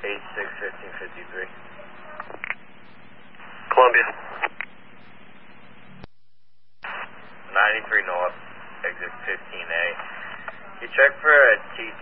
86-1553. Columbia. 93 North, exit 15A. You check for a T2